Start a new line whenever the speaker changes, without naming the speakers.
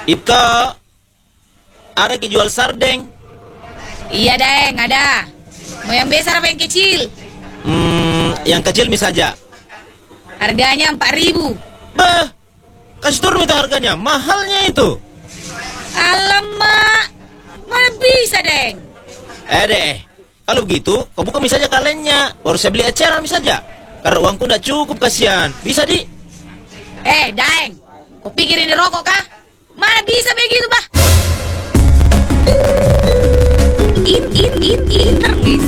Ipka, ada ki jual sardeng?
Iya, Deng, ada. Mau yang besar apa yang kecil?
Yang kecil saja.
Harganya 4.000.
Bah, kasih turun itu harganya, mahalnya itu.
Alamak, mana bisa, Deng?
Deh, kalau begitu, kau buka saja kalennya. Baru saya beli eceran saja. Karena uangku udah cukup, kasihan. Bisa, Di?
Deng, kau pikir ini rokok kah? Mana bisa begitu, bah? Ini terbisa.